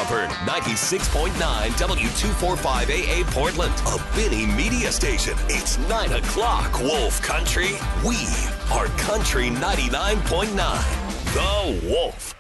Dufferin, 96.9 W245 AA Portland, a Benny Media Station. It's 9 o'clock, Wolf Country. We are Country 99.9, The Wolf.